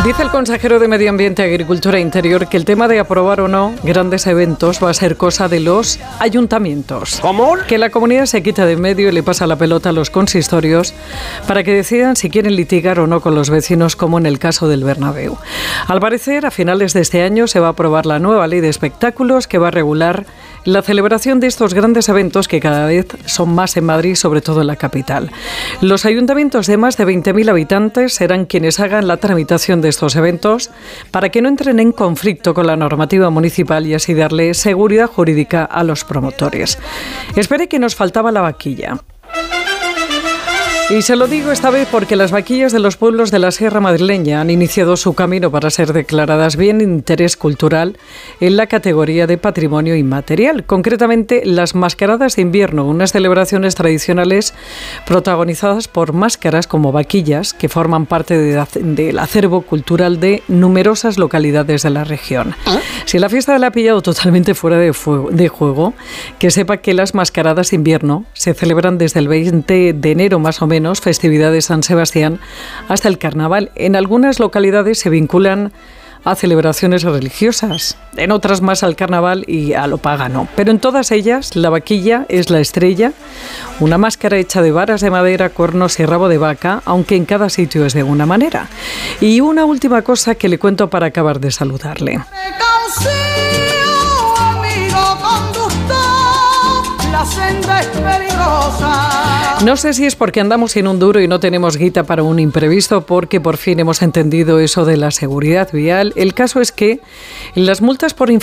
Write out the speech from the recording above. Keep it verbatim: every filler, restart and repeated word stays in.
Dice el consejero de Medio Ambiente, Agricultura e Interior que el tema de aprobar o no grandes eventos va a ser cosa de los ayuntamientos. ¿Cómo? Que la comunidad se quita de en medio y le pasa la pelota a los consistorios para que decidan si quieren litigar o no con los vecinos, como en el caso del Bernabéu. Al parecer, a finales de este año se va a aprobar la nueva ley de espectáculos que va a regular la celebración de estos grandes eventos que cada vez son más en Madrid, sobre todo en la capital. Los ayuntamientos de más de veinte mil habitantes serán quienes hagan la tramitación de estos eventos para que no entren en conflicto con la normativa municipal y así darle seguridad jurídica a los promotores. Espere que nos faltaba la vaquilla. Y se lo digo esta vez porque las vaquillas de los pueblos de la Sierra Madrileña han iniciado su camino para ser declaradas bien de interés cultural en la categoría de patrimonio inmaterial. Concretamente, las mascaradas de invierno, unas celebraciones tradicionales protagonizadas por máscaras como vaquillas que forman parte de, del acervo cultural de numerosas localidades de la región. Si la fiesta la ha pillado totalmente fuera de, fuego, de juego, que sepa que las mascaradas de invierno se celebran desde el veinte de enero más o menos, festividad de San Sebastián, hasta el carnaval. En algunas localidades se vinculan a celebraciones religiosas, en otras más al carnaval y a lo pagano. Pero en todas ellas, la vaquilla es la estrella, una máscara hecha de varas de madera, cuernos y rabo de vaca, aunque en cada sitio es de una manera. Y una última cosa que le cuento para acabar de saludarle. La senda es peligrosa. No sé si es porque andamos sin un duro y no tenemos guita para un imprevisto, porque por fin hemos entendido eso de la seguridad vial. El caso es que las multas por